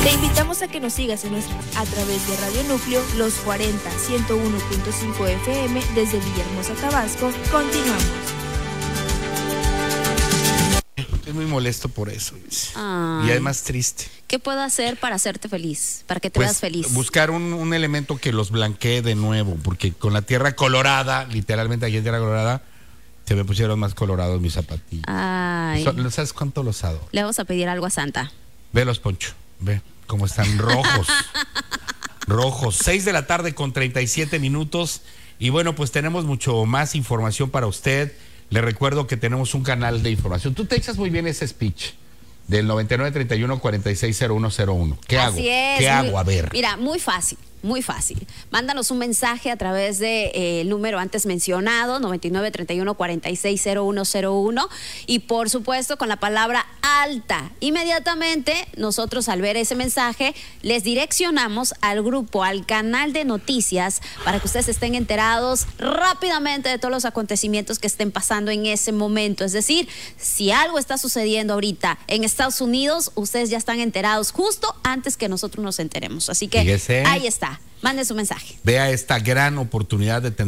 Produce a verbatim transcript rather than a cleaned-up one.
Te invitamos a que nos sigas en nuestra, a través de Radio Núcleo, los cuarenta, ciento uno punto cinco F M desde Villahermosa, Tabasco. Continuamos. Estoy muy molesto por eso. Ay. Y además triste. ¿Qué puedo hacer para hacerte feliz? Para que te Pues, veas feliz. buscar un, un elemento que los blanquee de nuevo, porque con la tierra colorada, literalmente aquí en tierra colorada, se me pusieron más colorados mis zapatillos. Ay. So- ¿Sabes cuánto los adoro? Le vamos a pedir algo a Santa. Ve los Poncho, ve cómo están rojos. Rojos. seis de la tarde con treinta y siete minutos. Y bueno, pues tenemos mucho más información para usted. Le recuerdo que tenemos un canal de información. Tú te echas muy bien ese speech del noventa y nueve, treinta y uno, cuarenta y seis, cero uno cero uno. ¿Qué hago? Así es. ¿Qué muy- hago? A ver. Mira, muy fácil, muy fácil. Mándanos un mensaje a través del de, eh, número antes mencionado, noventa y nueve, treinta y uno, cuarenta y seis, cero uno cero uno. Y por supuesto con la palabra alta. Inmediatamente nosotros al ver ese mensaje les direccionamos al grupo, al canal de noticias, para que ustedes estén enterados rápidamente de todos los acontecimientos que estén pasando en ese momento. Es decir, si algo está sucediendo ahorita en Estados Unidos, ustedes ya están enterados justo antes que nosotros nos enteremos. Así que Fíjese. ahí está, mande su mensaje. Vea esta gran oportunidad de tener